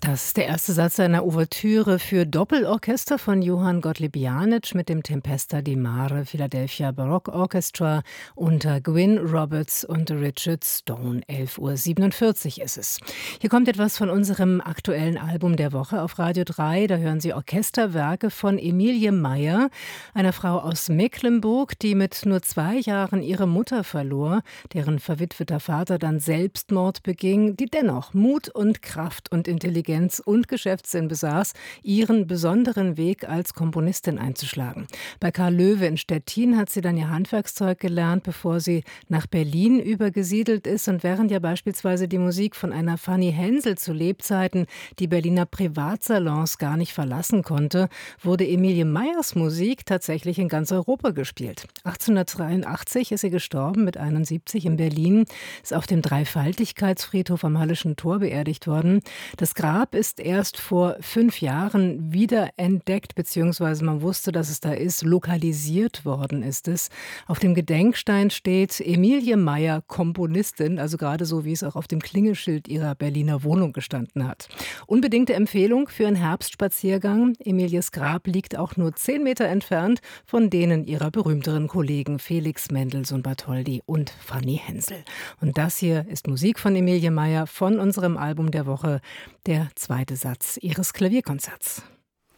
Das ist der erste Satz einer Ouvertüre für Doppelorchester von Johann Gottlieb Janitsch mit dem Tempesta di Mare Philadelphia Baroque Orchestra unter Gwyn Roberts und Richard Stone. 11:47 Uhr ist es. Hier kommt etwas von unserem aktuellen Album der Woche auf Radio 3. Da hören Sie Orchesterwerke von Emilie Meyer, einer Frau aus Mecklenburg, die mit nur 2 Jahren ihre Mutter verlor, deren verwitweter Vater dann Selbstmord beging, die dennoch Mut und Kraft und Intelligenz und Geschäftssinn besaß, ihren besonderen Weg als Komponistin einzuschlagen. Bei Karl Löwe in Stettin hat sie dann ihr Handwerkszeug gelernt, bevor sie nach Berlin übergesiedelt ist. Und während ja beispielsweise die Musik von einer Fanny Hensel zu Lebzeiten die Berliner Privatsalons gar nicht verlassen konnte, wurde Emilie Meyers Musik tatsächlich in ganz Europa gespielt. 1883 ist sie gestorben mit 71 in Berlin, ist auf dem Dreifaltigkeitsfriedhof am Hallischen Tor beerdigt worden. Das Grab ist erst vor 5 Jahren wiederentdeckt, beziehungsweise man wusste, dass es da ist, lokalisiert worden ist es. Auf dem Gedenkstein steht Emilie Meyer, Komponistin, also gerade so, wie es auch auf dem Klingelschild ihrer Berliner Wohnung gestanden hat. Unbedingte Empfehlung für einen Herbstspaziergang. Emilies Grab liegt auch nur 10 Meter entfernt von denen ihrer berühmteren Kollegen Felix Mendelssohn Bartholdy und Fanny Hensel. Und das hier ist Musik von Emilie Meyer von unserem Album der Woche, der zweite Satz ihres Klavierkonzerts.